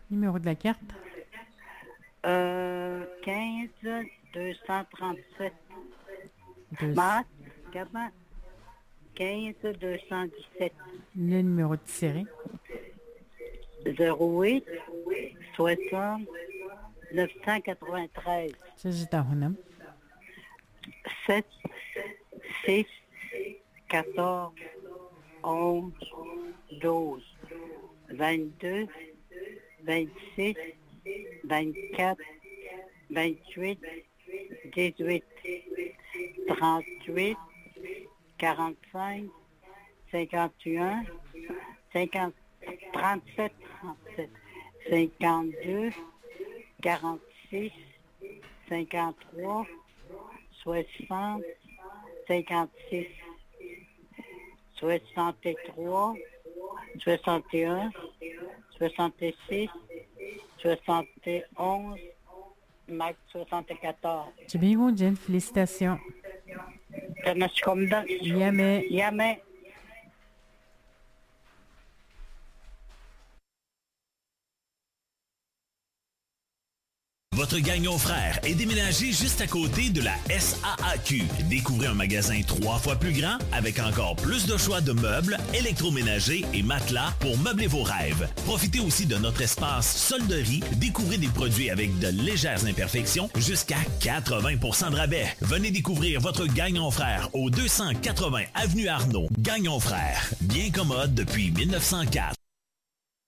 Numéro de la carte. 15 237. Deux- Math, comment? 15 217. Le numéro de tiré. 08 60 993. Sagitahunam. 7 6 14 11 12 22 26 24 28 18 38 45 51 50 37 37 52 46 53 60 56 63 61 66 71 Max 74. Tu bien beau, Jen. Félicitations. Tanaskomda. Yame. Yame. Votre Gagnon Frère est déménagé juste à côté de la SAAQ. Découvrez un magasin 3 fois plus grand avec encore plus de choix de meubles, électroménagers et matelas pour meubler vos rêves. Profitez aussi de notre espace solderie. Découvrez des produits avec de légères imperfections jusqu'à 80% de rabais. Venez découvrir votre Gagnon Frère au 280 Avenue Arnaud. Gagnon Frère, bien commode depuis 1904.